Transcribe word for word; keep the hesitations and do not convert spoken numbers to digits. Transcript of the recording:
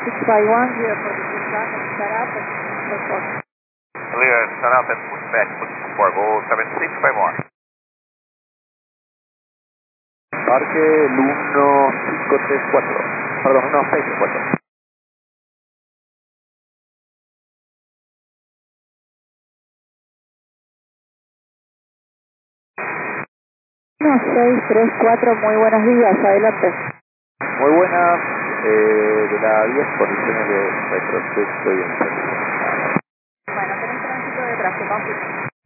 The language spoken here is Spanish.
six five one, zero for the pushback, start up and report. Clear, start up and push back, push for go seven six five one. Parque el uno cinco tres cuatro, perdón, uno seis tres cuatro. uno seis tres cuatro, muy buenos días, adelante. Muy buenas, eh, de la diez condiciones de retroceso y en servicio. Bueno, tenés tránsito de tráfico.